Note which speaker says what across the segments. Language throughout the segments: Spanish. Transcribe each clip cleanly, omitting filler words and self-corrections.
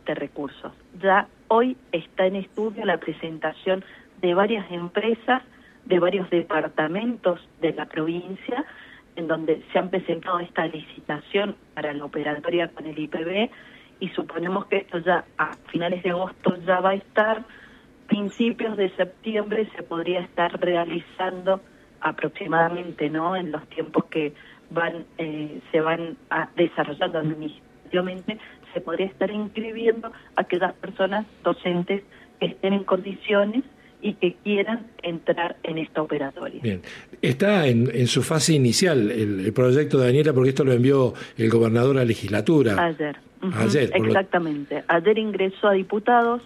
Speaker 1: recursos. Ya hoy está en estudio la presentación de varias empresas, de varios departamentos de la provincia, en donde se han presentado esta licitación para la operatoria con el IPB, y suponemos que esto ya a finales de agosto ya va a estar, principios de septiembre se podría estar realizando aproximadamente, ¿no?, en los tiempos que se van desarrollando administrativamente, se podría estar inscribiendo a aquellas personas docentes que estén en condiciones y que quieran entrar en esta operatoria.
Speaker 2: Bien, está en su fase inicial el proyecto de Daniela, porque esto lo envió el gobernador a legislatura.
Speaker 1: Ayer.
Speaker 2: Ayer.
Speaker 1: Exactamente. Ayer ingresó a diputados.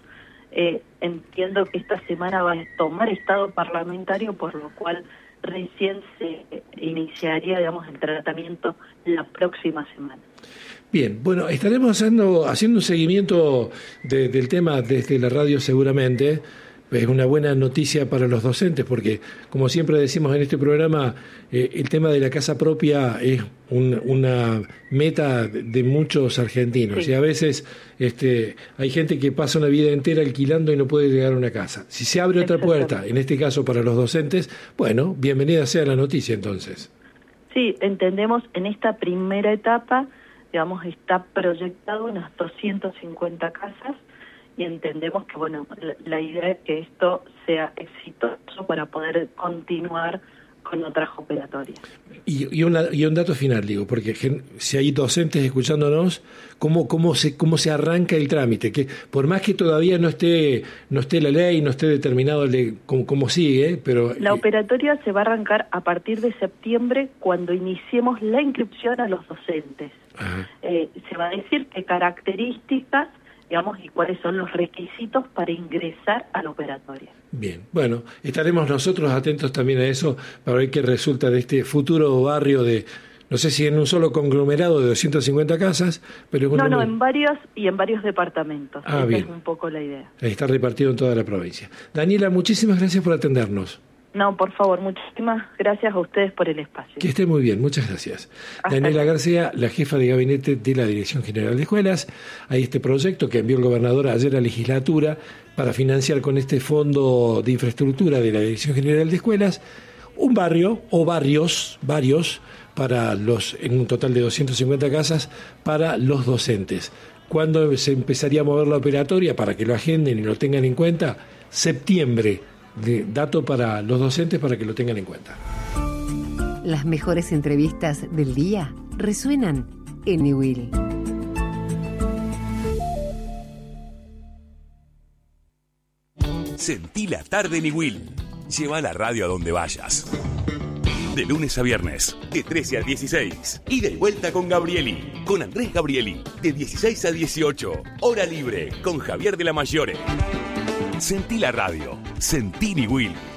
Speaker 1: Entiendo que esta semana va a tomar estado parlamentario, por lo cual recién se iniciaría, digamos, el tratamiento la próxima semana.
Speaker 2: Bien, bueno, estaremos haciendo un seguimiento del tema desde la radio seguramente. Es una buena noticia para los docentes porque, como siempre decimos en este programa, el tema de la casa propia es una meta de muchos argentinos. Sí. Y a veces hay gente que pasa una vida entera alquilando y no puede llegar a una casa. Si se abre otra puerta, en este caso para los docentes, bueno, bienvenida sea la noticia entonces.
Speaker 1: Sí, entendemos en esta primera etapa, digamos, está proyectado unas 250 casas, y entendemos que, bueno, la idea es que esto sea exitoso para poder continuar con otras operatorias.
Speaker 2: Y un dato final, digo, porque si hay docentes escuchándonos, ¿cómo se arranca el trámite? Que por más que todavía no esté la ley, no esté determinado cómo sigue, pero...
Speaker 1: La operatoria se va a arrancar a partir de septiembre, cuando iniciemos la inscripción a los docentes. Se va a decir qué características, digamos, y cuáles son los requisitos para ingresar a la operatoria.
Speaker 2: Bien, bueno, estaremos nosotros atentos también a eso para ver qué resulta de este futuro barrio de, no sé si en un solo conglomerado de 250 casas, pero...
Speaker 1: en varios departamentos. Esa
Speaker 2: bien.
Speaker 1: Es un poco la idea.
Speaker 2: Está repartido en toda la provincia. Daniela, muchísimas gracias por atendernos.
Speaker 1: No, por favor, muchísimas gracias a ustedes por el espacio.
Speaker 2: Que esté muy bien, muchas gracias. Daniela García, la jefa de gabinete de la Dirección General de Escuelas. Hay este proyecto que envió el gobernador ayer a legislatura para financiar con este fondo de infraestructura de la Dirección General de Escuelas un barrio o varios para en un total de 250 casas para los docentes. ¿Cuándo se empezaría a mover la operatoria? Para que lo agenden y lo tengan en cuenta, septiembre. Dato para los docentes para que lo tengan en cuenta.
Speaker 3: Las mejores entrevistas del día resuenan en Niwil.
Speaker 4: Sentí la tarde Niwil. Lleva la radio a donde vayas. De lunes a viernes, de 13 a 16. Ida y vuelta con Gabrieli, con Andrés Gabrieli, de 16 a 18. Hora libre, con Javier de la Mayore. Sentí la radio. Sentí Niwil.